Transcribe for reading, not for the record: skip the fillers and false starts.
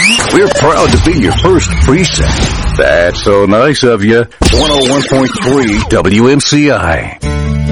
We're proud to be your first preset. That's so nice of you. 101.3 WMCI.